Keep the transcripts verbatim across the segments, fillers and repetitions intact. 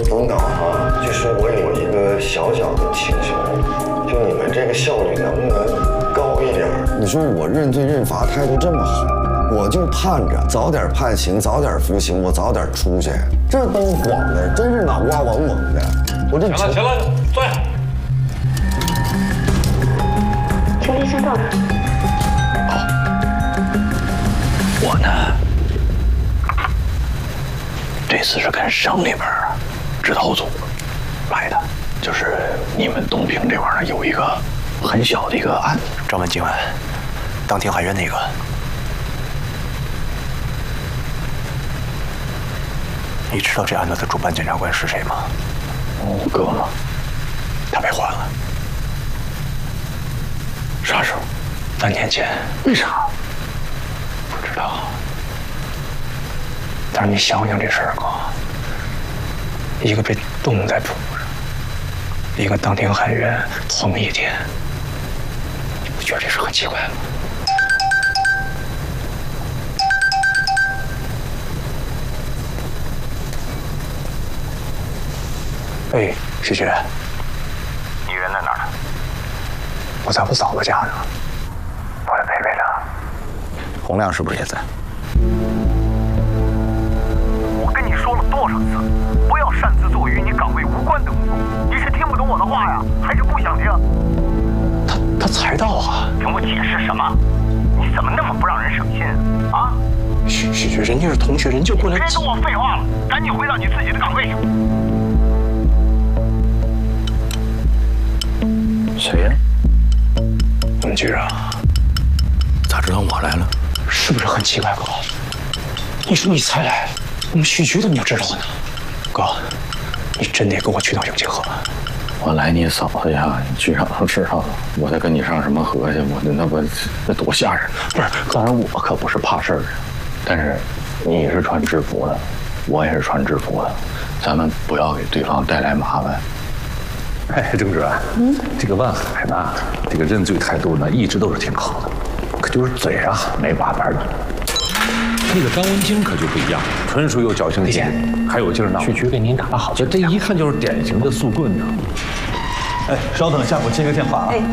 领导啊，就是我有一个小小的请求，就你们这个效率能不能高一点？你说我认罪认罚态度这么好，我就盼着早点判刑，早点服刑，我早点出去。这都晃的，真是脑瓜嗡嗡的。我这行了行了，坐下。 求连香到了。 好，我呢，这次是跟省里边指导组来的，就是你们东平这块儿有一个很小的一个案子， 张文京案，当庭海员那个。你知道这案子的主办检察官是谁吗？ 五哥吗？ 他被换了。 啥时候？三天前。 为啥？ 不知道。但是你想想这事儿，哥，一个被冻在铺上，一个当庭海员，同一天，你不觉得这事很奇怪吗？哎，许学， 你人在哪儿呢？ 我在我嫂子家呢，我来陪陪她。 洪亮是不是也在？ 我跟你说了多少次，不要擅自做与你岗位无关的工作。你是听不懂我的话呀，还是不想听？ 他他才到啊！ 跟我解释什么？你怎么那么不让人省心啊？ 许许学，人家是同学，人就过来。 别跟我废话了，赶紧回到你自己的岗位上。 谁呀？文局长， 咋知道我来了？ 是不是很奇怪，哥？你说你才来，我们许局怎么就知道呢？哥，你真得跟我去趟永清河。 我来你嫂子家，你局长都知道了，我再跟你上什么河去？我那不那多吓人！ 不是，当然我可不是怕事儿的， 但是你是穿制服的，我也是穿制服的，咱们不要给对方带来麻烦。 哎，郑主任，嗯，这个万海呢，这个认罪态度呢，一直都是挺好的，可就是嘴啊没把门。那个张文京可就不一样，纯属有侥幸心理，还有劲儿闹。 许局给您打了好， 这这一看就是典型的宿棍呢。 哎，稍等一下，我接个电话啊。哎，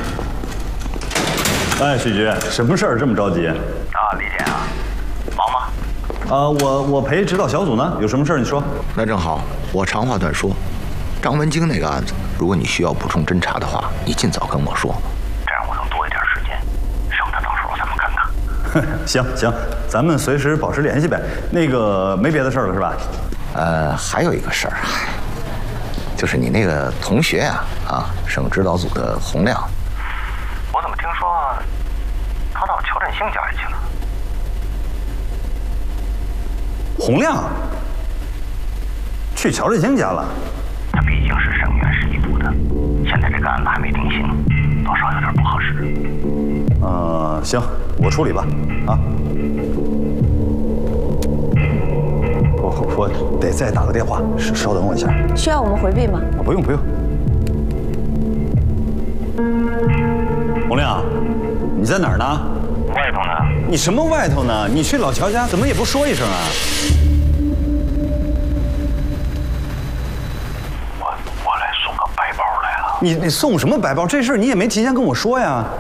哎，许局，什么事儿这么着急？ 啊，李检啊，忙吗？ 啊，我我陪指导小组呢，有什么事儿你说。 那正好，我长话短说。张文京那个案子，如果你需要补充侦查的话，你尽早跟我说。 这样我能多一点时间，省得到时候咱们尴尬。 行行，咱们随时保持联系呗。那个没别的事儿了是吧？ 呃，还有一个事儿，就是你那个同学呀、啊，啊，省指导组的洪亮。 我怎么听说他到乔振兴家里去了？ 洪亮去乔振兴家了？ 他毕竟是省院十一部的，现在这个案子还没定性，多少有点不合适。 呃，行，我处理吧。啊，我我得再打个电话，稍稍等我一下。 需要我们回避吗？ 啊，不用不用。洪亮，你在哪儿呢？ 外头呢？ 你什么外头呢？你去老乔家怎么也不说一声啊？ 我我来送个白包来了。 你你送什么白包？这事儿你也没提前跟我说呀。